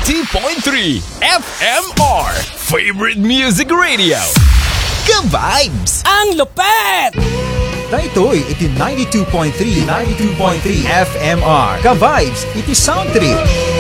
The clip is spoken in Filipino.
90.3 FMR Favorite Music Radio. Ka-vibes! Ang lupet! Daytoy, iti 92.3 FMR. Ka-vibes, iti sound trip.